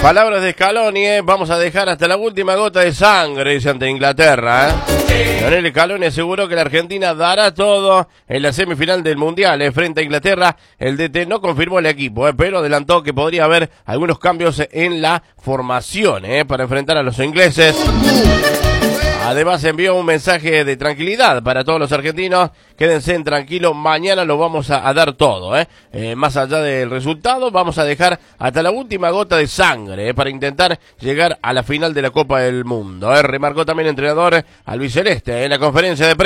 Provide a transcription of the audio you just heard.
Palabras de Scaloni, vamos a dejar hasta la última gota de sangre, dice, ante Inglaterra. Lionel Scaloni aseguró que la Argentina dará todo en la semifinal del Mundial frente a Inglaterra. El DT no confirmó el equipo, pero adelantó que podría haber algunos cambios en la formación para enfrentar a los ingleses. Además envió un mensaje de tranquilidad para todos los argentinos. Quédense tranquilos, mañana lo vamos a dar todo. Más allá del resultado, vamos a dejar hasta la última gota de sangre para intentar llegar a la final de la Copa del Mundo. Remarcó también el entrenador albiceleste en la conferencia de prensa.